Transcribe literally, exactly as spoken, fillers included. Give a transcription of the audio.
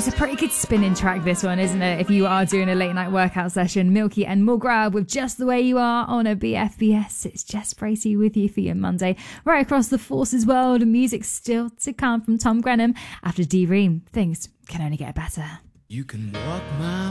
It's a pretty good spinning track, this one, isn't it? If you are doing a late night workout session, Milky and Mulgrab with Just the Way You Are on a B F B S. It's Jess Bracey with you for your Monday. Right across the Forces world, music still to come from Tom Grenham. After D-Ream, things can only get better. You can walk my